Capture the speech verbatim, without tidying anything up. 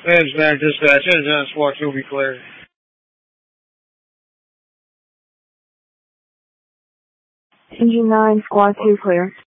Engine nine dispatch, engine nine squawk two be clear. Engine nine squawk two clear.